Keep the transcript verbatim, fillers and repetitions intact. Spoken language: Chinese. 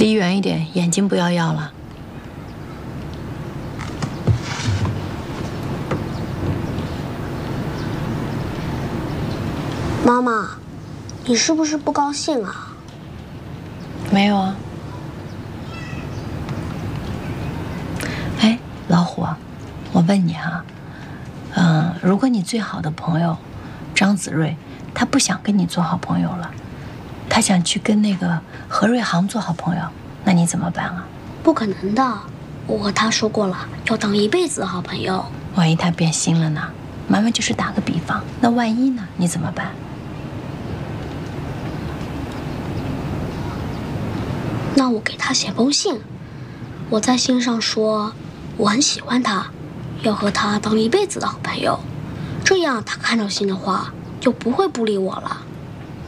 离远一点，眼睛不要要了。 妈妈，你是不是不高兴啊？ 没有啊。哎，老虎，我问你啊，嗯，如果你最好的朋友张子睿，他不想跟你做好朋友了，他想去跟那个何瑞航做好朋友，那你怎么办啊？ 不可能的，我和他说过了，要当一辈子的好朋友。 万一他变心了呢？妈妈就是打个比方，那万一呢？你怎么办？ 那我给他写封信，我在信上说我很喜欢他，要和他当一辈子的好朋友，这样他看到信的话就不会不理我了。